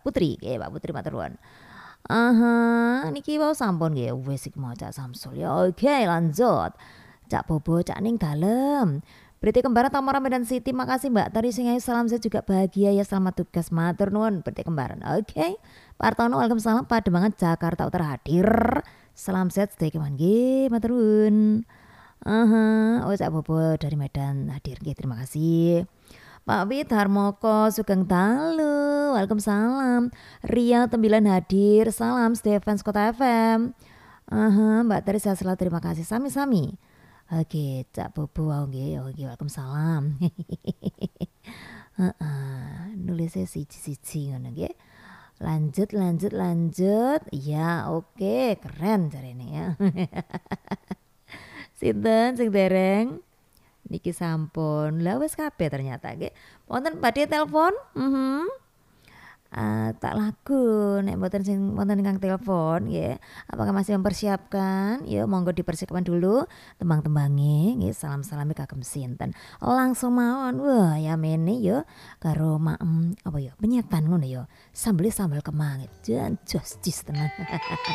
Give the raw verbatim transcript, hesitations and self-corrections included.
Putri, nggih Mbak Putri matur nuwun. Aha, niki wau sampun nggih wis iki mau Cak Samsul ya. Oke lanjut. Cak Bobo, Cak Ning dalem. Berarti kembaran Tamara Medan City, makasih Mbak Tari Singayu, salam saya juga bahagia ya, selamat tugas matur nuwun. Berarti kembaran. Oke. Pak Artono, waalaikumsalam, Pademangan Jakarta Utara hadir. Salam sehat sedaya keman nggih, matur nuwun. Aha, oh Cak Bobo dari Medan hadir nggih, terima kasih. Pak Wid Harmoko Sugeng Dalu, waalaikumsalam. Ria Tembilan hadir, salam Stefan Kota F M. Aha, Mbak Tari sehat selalu, terima kasih. Sami-sami. Oke, Cak Bobo wau nggih, oke waalaikumsalam. Heeh, nulisnya siji-siji ngono nggih. Lanjut lanjut lanjut. Iya, oke, keren jarene ya. Sinten sing dereng? Niki sampun. Lah wis kabeh ternyata nggih. Wonten badhe telepon? Mhm. Uh, tak laku nek mboten sing wonten ingkang telepon nggih. Apakah masih mempersiapkan? Ya monggo dipersiapkan dulu tembang-tembange nggih. Salam-salame kagem sinten. Langsung mawon. Wah, ya mene ya karo maem apa ya penyetan ngono ya. Sambel sambal kemang. Jan jos jis tenan.